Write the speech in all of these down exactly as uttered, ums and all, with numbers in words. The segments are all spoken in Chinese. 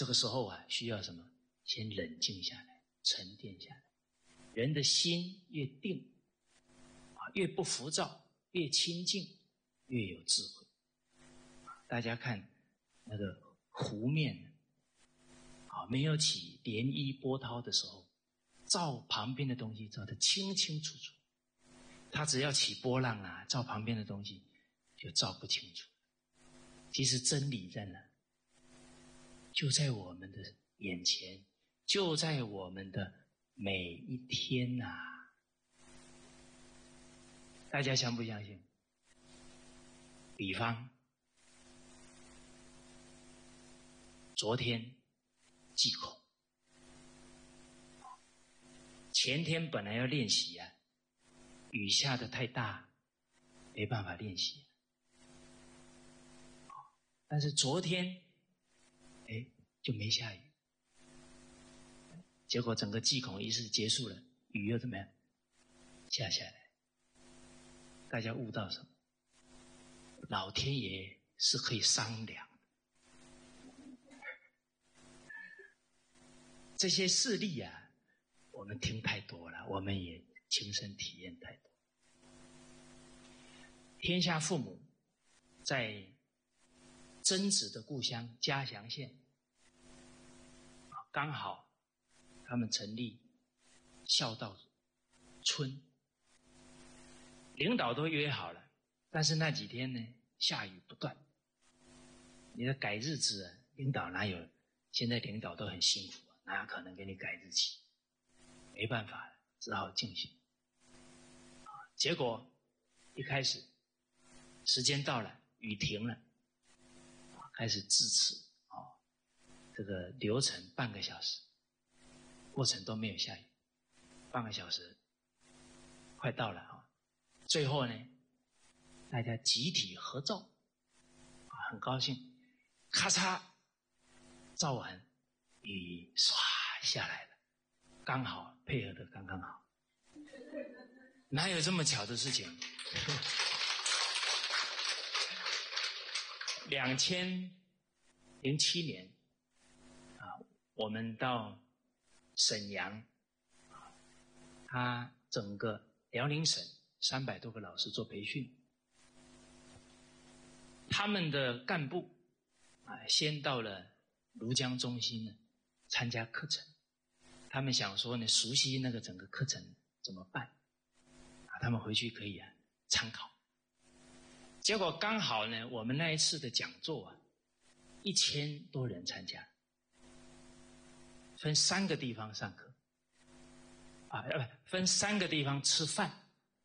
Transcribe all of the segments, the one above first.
这个时候啊，需要什么？先冷静下来，沉淀下来。人的心越定啊，越不浮躁，越清净，越有智慧。大家看那个湖面啊，没有起涟漪波涛的时候，照旁边的东西照得清清楚楚。它只要起波浪啊，照旁边的东西就照不清楚。其实真理在哪？就在我们的眼前，就在我们的每一天呐、啊！大家相不相信？比方昨天忌口，前天本来要练习啊，雨下得太大，没办法练习。但是昨天，哎，就没下雨。结果整个祭孔仪式结束了，雨又怎么样？下下来。大家悟到什么？老天爷是可以商量的。这些事例啊，我们听太多了，我们也亲身体验太多。天下父母在曾子的故乡嘉祥县，刚好他们成立孝道村，领导都约好了，但是那几天呢，下雨不断。你的改日子啊，领导哪有？现在领导都很辛苦啊，哪有可能给你改日期？没办法了，只好进行。结果一开始时间到了，雨停了，开始致辞啊，这个流程半个小时，过程都没有下雨，半个小时快到了啊。最后呢，大家集体合照，啊，很高兴，咔嚓，照完，雨唰下来了，刚好配合的刚刚好，哪有这么巧的事情？两千零七年啊，我们到沈阳，他整个辽宁省三百多个老师做培训，他们的干部啊，先到了庐江中心呢参加课程。他们想说呢，熟悉那个整个课程怎么办啊？他们回去可以啊参考。结果刚好呢，我们那一次的讲座啊，一千多人参加，分三个地方上课，啊，呃，分三个地方吃饭。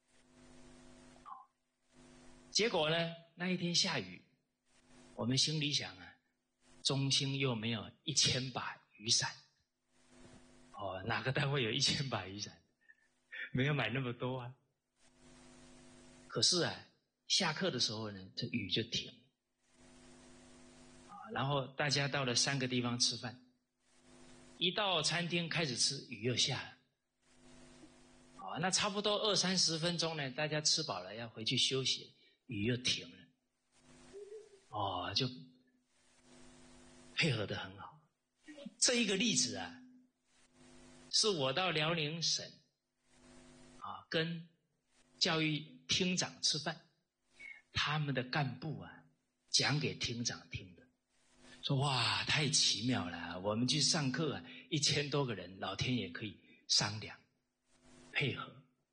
结果呢，那一天下雨，我们心里想啊，中兴又没有一千把雨伞，哦，哪个单位有一千把雨伞？没有买那么多啊。可是啊，下课的时候呢，这雨就停了，然后大家到了三个地方吃饭，一到餐厅开始吃，雨又下了。哦，那差不多二三十分钟呢，大家吃饱了要回去休息，雨又停了。哦，就配合得很好。这一个例子啊，是我到辽宁省啊，跟教育厅长吃饭，他们的干部啊讲给厅长听的，说哇太奇妙了，我们去上课啊，一千多个人，老天爷可以商量配合。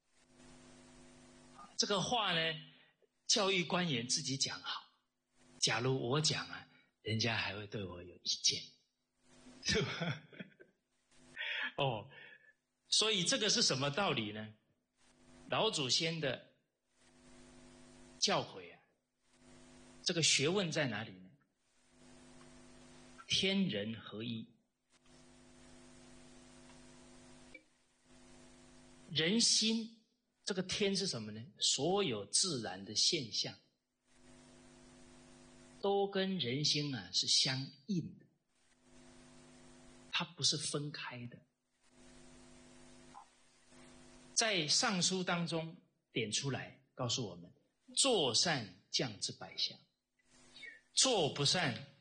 这个话呢，教育官员自己讲好，假如我讲啊，人家还会对我有意见，是吧？哦，所以这个是什么道理呢？老祖先的教诲啊，这个学问在哪里呢？天人合一，人心，这个天是什么呢？所有自然的现象都跟人心啊是相应的，它不是分开的。在上书当中点出来告诉我们，做善降之百相，做不善